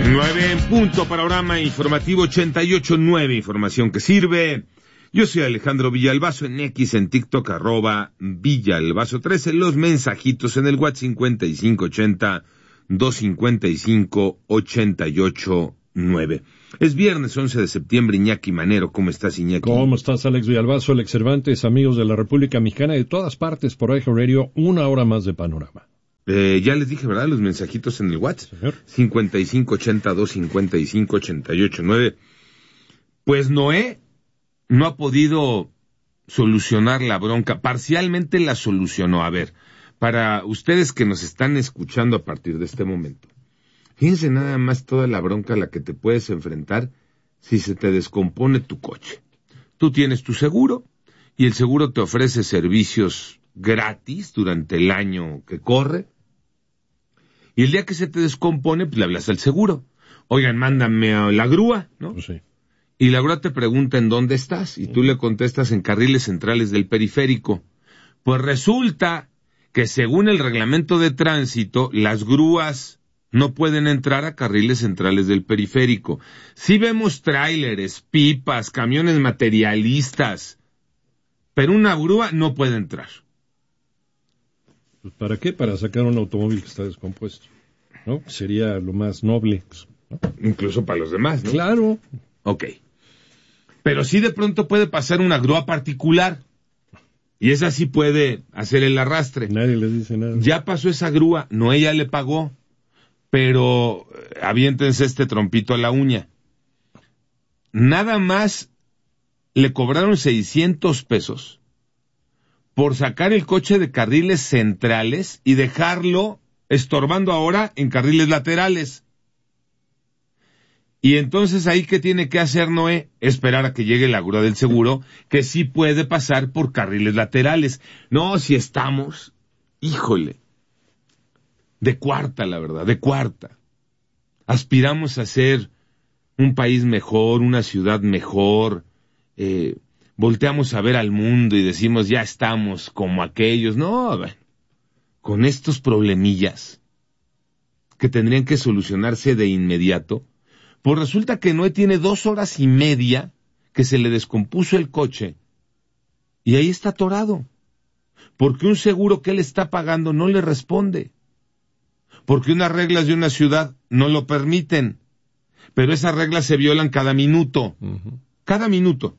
9 en punto, panorama informativo 88.9, información que sirve. Yo soy Alejandro Villalbazo, en X, en TikTok, @Villalbazo13, los mensajitos en el WhatsApp 5580-255-88.9. Es viernes 11 de septiembre, Iñaki Manero, ¿cómo estás, Iñaki? ¿Cómo estás, Alex Villalbazo, Alex Cervantes, amigos de la República Mexicana y de todas partes por iHeart Radio, una hora más de panorama? Ya les dije, ¿verdad? Los mensajitos en el WhatsApp. Señor. 5580-255-88.9. Pues Noé no ha podido solucionar la bronca. Parcialmente la solucionó. A ver, para ustedes que nos están escuchando a partir de este momento, fíjense nada más toda la bronca a la que te puedes enfrentar si se te descompone tu coche. Tú tienes tu seguro y el seguro te ofrece servicios gratis durante el año que corre. Y el día que se te descompone, pues le hablas al seguro. Oigan, mándame a la grúa, ¿no? Pues sí. Y la grúa te pregunta en dónde estás, y tú le contestas en carriles centrales del periférico. Pues resulta que según el reglamento de tránsito, las grúas no pueden entrar a carriles centrales del periférico. Sí vemos tráileres, pipas, camiones materialistas, pero una grúa no puede entrar. Pues, ¿para qué? Para sacar un automóvil que está descompuesto, ¿no? Sería lo más noble, ¿no? Incluso para los demás, ¿no? Claro. Ok. Pero sí de pronto puede pasar una grúa particular. Y esa sí puede hacer el arrastre. Nadie les dice nada. Ya pasó esa grúa, no, ella le pagó, pero aviéntense este trompito a la uña. Nada más le cobraron 600 pesos por sacar el coche de carriles centrales y dejarlo estorbando ahora en carriles laterales. Y entonces ahí, ¿qué tiene que hacer Noé? Esperar a que llegue la grúa del seguro, que sí puede pasar por carriles laterales. No, si estamos, híjole, de cuarta, la verdad, de cuarta. Aspiramos a ser un país mejor, una ciudad mejor, volteamos a ver al mundo y decimos, ya estamos como aquellos. No, con estos problemillas que tendrían que solucionarse de inmediato, pues resulta que Noé tiene 2 horas y media que se le descompuso el coche y ahí está atorado, porque un seguro que él está pagando no le responde, porque unas reglas de una ciudad no lo permiten, pero esas reglas se violan cada minuto. Cada minuto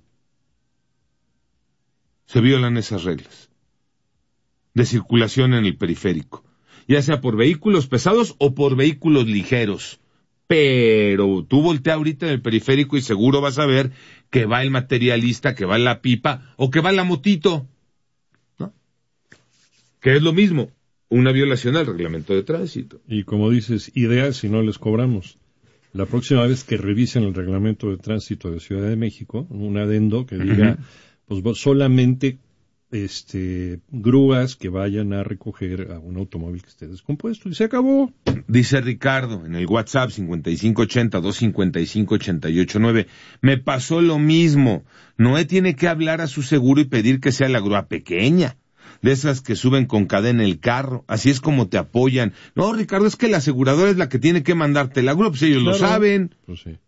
se violan esas reglas de circulación en el periférico, ya sea por vehículos pesados o por vehículos ligeros. Pero tú voltea ahorita en el periférico y seguro vas a ver que va el materialista, que va la pipa o que va la motito, ¿no? Que es lo mismo, una violación al reglamento de tránsito. Y como dices, ideal si no les cobramos. La próxima vez que revisen el reglamento de tránsito de Ciudad de México, un adendo que diga, pues solamente grúas que vayan a recoger a un automóvil que esté descompuesto, y se acabó. Dice Ricardo en el WhatsApp 5580-255-88.9, me pasó lo mismo. Noé tiene que hablar a su seguro y pedir que sea la grúa pequeña, de esas que suben con cadena el carro, así es como te apoyan. No, Ricardo, es que la aseguradora es la que tiene que mandarte la grúa, pues ellos lo saben. Pues sí.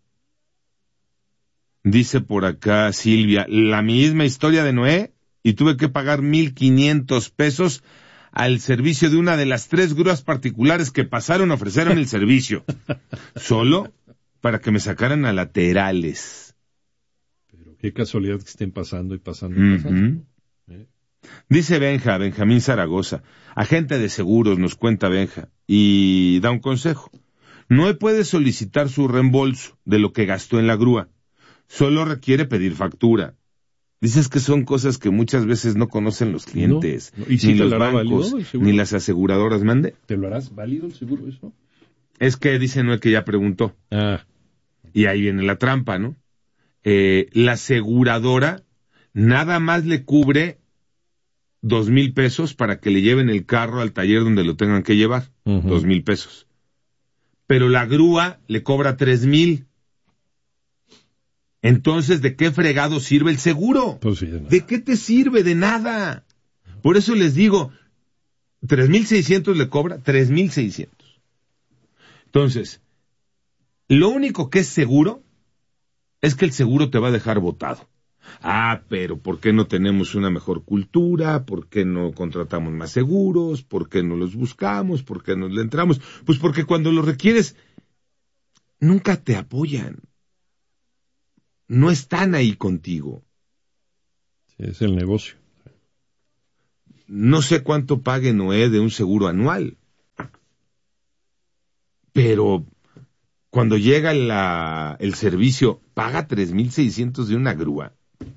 Dice por acá Silvia, la misma historia de Noé, y tuve que pagar 1,500 pesos al servicio de una de las 3 grúas particulares que pasaron, ofrecieron el servicio, solo para que me sacaran a laterales. Pero qué casualidad que estén pasando y pasando y pasando. Dice Benjamín Zaragoza, agente de seguros, nos cuenta Benja, y da un consejo. No puede solicitar su reembolso de lo que gastó en la grúa, solo requiere pedir factura. Dices que son cosas que muchas veces no conocen los clientes, no. ¿Y si ni te los lo hará bancos, válido, ni las aseguradoras, mande. ¿Te lo harás válido el seguro eso? Es que dice Noé que ya preguntó. Y ahí viene la trampa, ¿no? La aseguradora nada más le cubre 2,000 pesos para que le lleven el carro al taller donde lo tengan que llevar. 2,000 pesos. Pero la grúa le cobra 3,000. Entonces, ¿de qué fregado sirve el seguro? Pues sí, ¿De qué te sirve? De nada. Por eso les digo, 3,600 le cobra, 3,600. Entonces, Lo único que es seguro es que el seguro te va a dejar botado. Pero ¿por qué no tenemos una mejor cultura? ¿Por qué no contratamos más seguros? ¿Por qué no los buscamos? ¿Por qué no le entramos? Pues porque cuando los requieres, nunca te apoyan. No están ahí contigo. Sí, es el negocio. No sé cuánto pague Noé de un seguro anual, pero cuando llega el servicio, paga 3,600 de una grúa.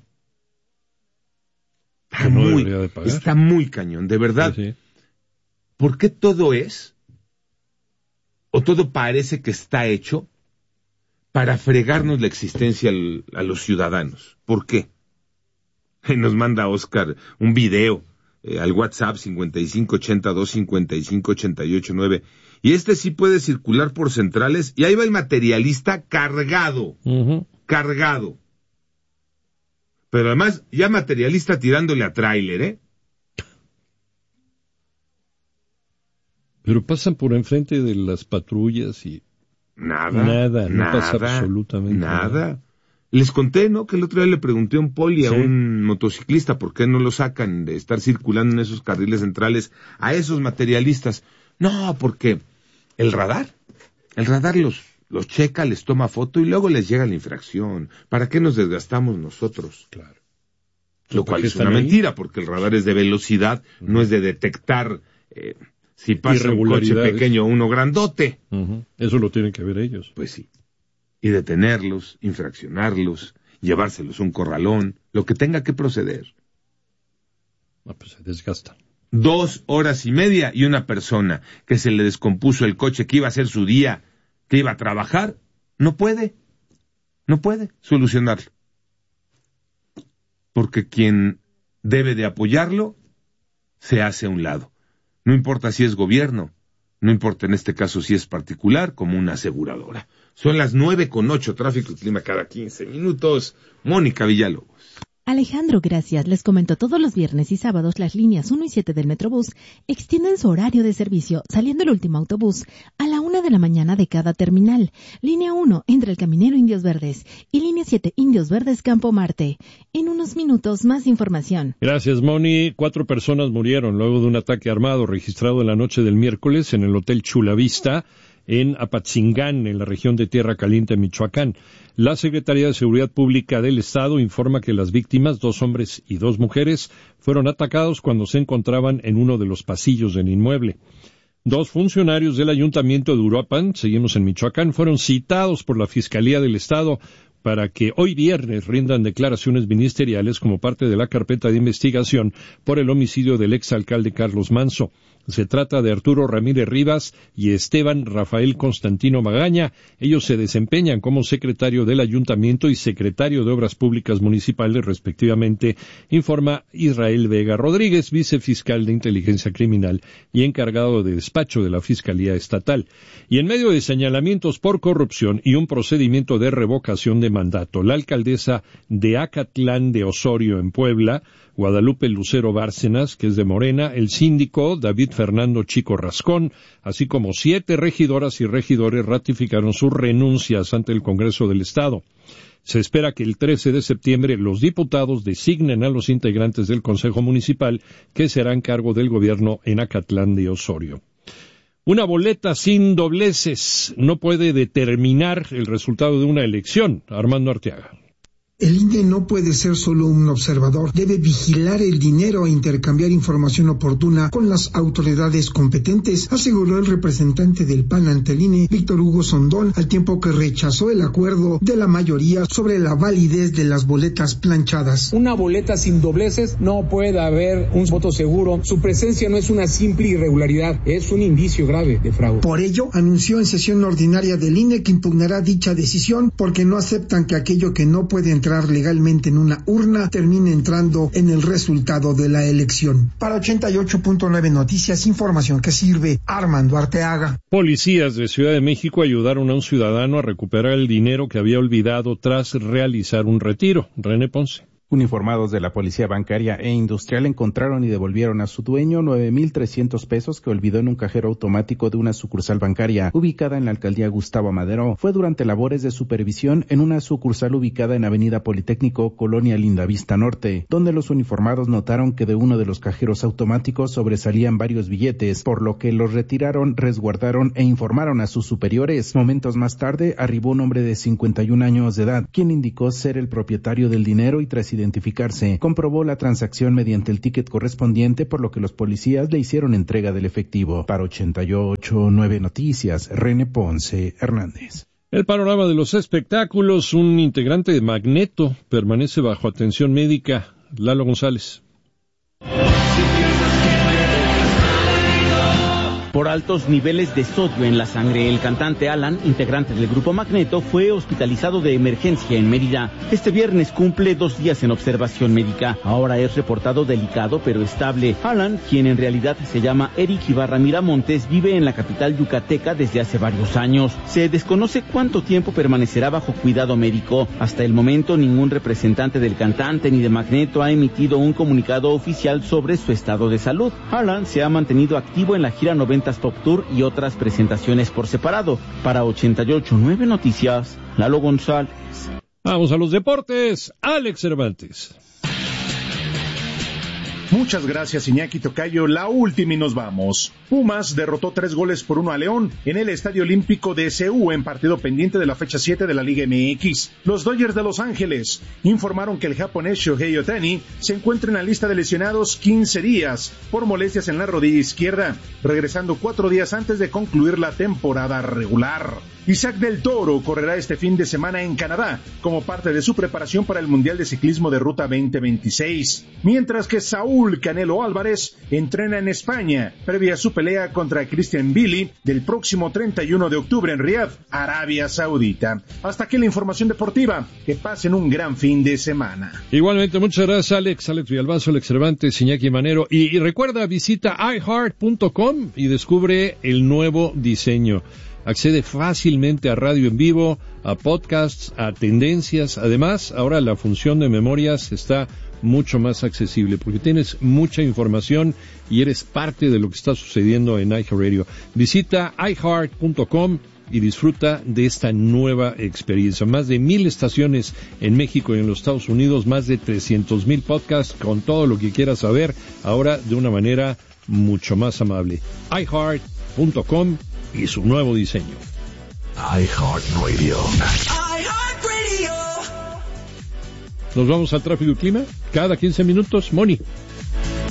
Está muy cañón, de verdad. Sí. ¿Por qué todo todo parece que está hecho para fregarnos la existencia a los ciudadanos? ¿Por qué? Nos manda Oscar un video al WhatsApp 5582558889, y sí puede circular por centrales, y ahí va el materialista cargado, cargado. Pero además, ya materialista tirándole a tráiler, ¿eh? Pero pasan por enfrente de las patrullas y... Nada, no pasa absolutamente nada. Les conté, ¿no?, que el otro día le pregunté a un poli, a un motociclista, ¿por qué no lo sacan de estar circulando en esos carriles centrales a esos materialistas? No, porque el radar los checa, les toma foto y luego les llega la infracción. ¿Para qué nos desgastamos nosotros? Claro. Lo cual es una mentira, porque el radar es de velocidad, no es de detectar si pasa un coche pequeño o uno grandote. Eso lo tienen que ver ellos. Pues sí. Y detenerlos, infraccionarlos, llevárselos a un corralón, lo que tenga que proceder. Pues se desgastan. 2 horas y media, y una persona que se le descompuso el coche, que iba a hacer su día, que iba a trabajar, no puede solucionarlo. Porque quien debe de apoyarlo se hace a un lado. No importa si es gobierno, no importa en este caso si es particular, como una aseguradora. Son las 9:08, tráfico y clima cada 15 minutos. Mónica Villalobos. Alejandro, gracias. Les comento, todos los viernes y sábados las líneas 1 y 7 del Metrobús extienden su horario de servicio, saliendo el último autobús a la 1 de la mañana de cada terminal. Línea 1, entre el Caminero Indios Verdes, y línea 7, Indios Verdes Campo Marte. En unos minutos, más información. Gracias, Moni. 4 personas murieron luego de un ataque armado registrado en la noche del miércoles en el Hotel Chulavista, en Apatzingán, en la región de Tierra Caliente, Michoacán. La Secretaría de Seguridad Pública del Estado informa que las víctimas, 2 hombres y 2 mujeres, fueron atacados cuando se encontraban en uno de los pasillos del inmueble. 2 funcionarios del Ayuntamiento de Uruapan, seguimos en Michoacán, fueron citados por la Fiscalía del Estado para que hoy viernes rindan declaraciones ministeriales como parte de la carpeta de investigación por el homicidio del exalcalde Carlos Manso. Se trata de Arturo Ramírez Rivas y Esteban Rafael Constantino Magaña. Ellos se desempeñan como secretario del Ayuntamiento y secretario de Obras Públicas Municipales, respectivamente, informa Israel Vega Rodríguez, vicefiscal de Inteligencia Criminal y encargado de despacho de la Fiscalía Estatal. Y en medio de señalamientos por corrupción y un procedimiento de revocación de mandato, la alcaldesa de Acatlán de Osorio, en Puebla, Guadalupe Lucero Bárcenas, que es de Morena, el síndico David Fernando Chico Rascón, así como 7 regidoras y regidores ratificaron sus renuncias ante el Congreso del Estado. Se espera que el 13 de septiembre los diputados designen a los integrantes del Consejo Municipal, que se harán cargo del gobierno en Acatlán de Osorio. Una boleta sin dobleces no puede determinar el resultado de una elección. Armando Arteaga. El INE no puede ser solo un observador, debe vigilar el dinero e intercambiar información oportuna con las autoridades competentes, aseguró el representante del PAN ante el INE, Víctor Hugo Sondón, al tiempo que rechazó el acuerdo de la mayoría sobre la validez de las boletas planchadas. Una boleta sin dobleces, no puede haber un voto seguro. Su presencia no es una simple irregularidad, es un indicio grave de fraude. Por ello, anunció en sesión ordinaria del INE que impugnará dicha decisión porque no aceptan que aquello que no puede entrar legalmente en una urna termine entrando en el resultado de la elección. Para 88.9 Noticias, información que sirve. Armando Arteaga. Policías de Ciudad de México ayudaron a un ciudadano a recuperar el dinero que había olvidado tras realizar un retiro. René Ponce. Uniformados de la Policía Bancaria e Industrial encontraron y devolvieron a su dueño 9,300 pesos que olvidó en un cajero automático de una sucursal bancaria ubicada en la alcaldía Gustavo Madero. Fue durante labores de supervisión en una sucursal ubicada en Avenida Politécnico, Colonia Lindavista Norte, donde los uniformados notaron que de uno de los cajeros automáticos sobresalían varios billetes, por lo que los retiraron, resguardaron e informaron a sus superiores. Momentos más tarde arribó un hombre de 51 años de edad, quien indicó ser el propietario del dinero y tras identificarse, comprobó la transacción mediante el ticket correspondiente, por lo que los policías le hicieron entrega del efectivo. Para 88.9 Noticias, René Ponce Hernández. El panorama de los espectáculos, un integrante de Magneto permanece bajo atención médica. Lalo González. Por altos niveles de sodio en la sangre, el cantante Alan, integrante del grupo Magneto, fue hospitalizado de emergencia en Mérida. Este viernes cumple 2 días en observación médica. Ahora es reportado delicado pero estable. Alan, quien en realidad se llama Eric Ibarra Miramontes, vive en la capital yucateca desde hace varios años. Se desconoce cuánto tiempo permanecerá bajo cuidado médico. Hasta el momento, ningún representante del cantante ni de Magneto ha emitido un comunicado oficial sobre su estado de salud. Alan se ha mantenido activo en la gira 90 Pop Tour y otras presentaciones por separado. Para 88.9 Noticias, Lalo González. Vamos a los deportes. Alex Cervantes. Muchas gracias, Iñaki Tocayo. La última y nos vamos. Pumas derrotó 3-1 a León en el Estadio Olímpico de Seúl en partido pendiente de la fecha 7 de la Liga MX. Los Dodgers de Los Ángeles informaron que el japonés Shohei Ohtani se encuentra en la lista de lesionados 15 días por molestias en la rodilla izquierda, regresando 4 días antes de concluir la temporada regular. Isaac del Toro correrá este fin de semana en Canadá como parte de su preparación para el Mundial de Ciclismo de Ruta 2026, mientras que Saúl Canelo Álvarez entrena en España previa a su pelea contra Christian Billy del próximo 31 de octubre en Riad, Arabia Saudita. Hasta aquí la información deportiva. Que pasen un gran fin de semana. Igualmente, muchas gracias, Alex Villalbazo, Alex Cervantes, Iñaki Manero. Y recuerda, visita iHeart.com y descubre el nuevo diseño. Accede fácilmente a radio en vivo, a podcasts, a tendencias. Además, ahora la función de memorias está mucho más accesible porque tienes mucha información y eres parte de lo que está sucediendo en iHeartRadio. Visita iHeart.com y disfruta de esta nueva experiencia. Más de 1,000 estaciones en México y en los Estados Unidos, más de 300,000 podcasts con todo lo que quieras saber, ahora de una manera mucho más amable. iHeart.com y su nuevo diseño. iHeartRadio. Nos vamos al tráfico y clima cada 15 minutos. Moni.